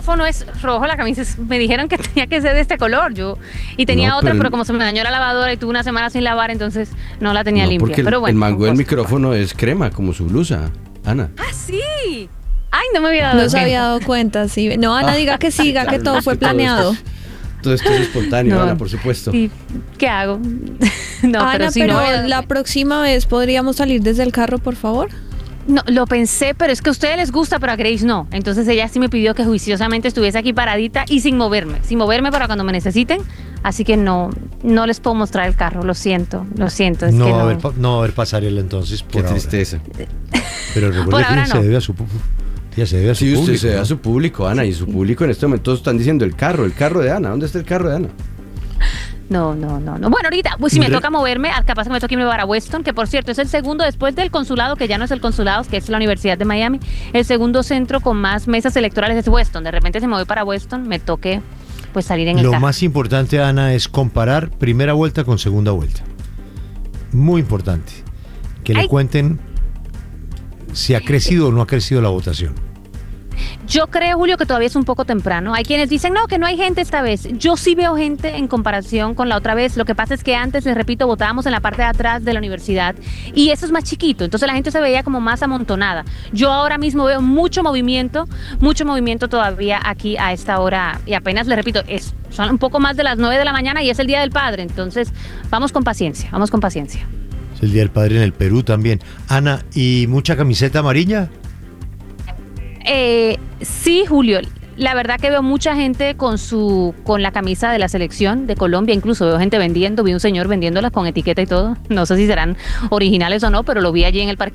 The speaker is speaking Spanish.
micrófono es rojo, la camisa me dijeron que tenía que ser de este color. Y tenía otra, pero como se me dañó la lavadora y tuve una semana sin lavar, entonces no la tenía limpia. Porque pero bueno, el mango del micrófono es crema, como su blusa, Ana. ¡Ah, sí! Ay, no me había dado cuenta. No se había dado cuenta, sí. No, Ana, diga que siga, que todo fue planeado. Todo esto es espontáneo, Ana, por supuesto. ¿Y qué hago? No, Ana, pero si pero no, la próxima vez podríamos salir desde el carro, por favor. No, lo pensé, pero es que a ustedes les gusta, pero a Grace no. Entonces ella sí me pidió que juiciosamente estuviese aquí paradita y sin moverme para cuando me necesiten. Así que no les puedo mostrar el carro, lo siento. Es no, que no va a haber pasarela entonces. Qué tristeza. Pero recuerde que ella se debe a su público. Sí, usted se debe a su público, Ana, y su público en este momento están diciendo el carro de Ana. ¿Dónde está el carro de Ana? No. Bueno, ahorita, pues si me toca moverme, capaz que me toque irme para Weston, que por cierto es el segundo después del consulado, que ya no es el consulado, que es la Universidad de Miami, el segundo centro con más mesas electorales es Weston. De repente si me voy para Weston, me toque pues salir en el carro. Lo más importante, Ana, es comparar primera vuelta con segunda vuelta. Muy importante. Que le cuenten si ha crecido o no ha crecido la votación. Yo creo, Julio, que todavía es un poco temprano. Hay quienes dicen, no, que no hay gente esta vez. Yo sí veo gente en comparación con la otra vez. Lo que pasa es que antes, les repito, votábamos en la parte de atrás de la universidad y eso es más chiquito. Entonces la gente se veía como más amontonada. Yo ahora mismo veo mucho movimiento todavía aquí a esta hora. Y apenas, les repito, son un poco más de las 9 de la mañana y es el Día del Padre. Entonces, vamos con paciencia. Es el Día del Padre en el Perú también. Ana, ¿y mucha camiseta amarilla? Sí, Julio, la verdad que veo mucha gente con la camisa de la selección de Colombia, incluso veo gente vi un señor vendiéndolas con etiqueta y todo, no sé si serán originales o no, pero lo vi allí en el parque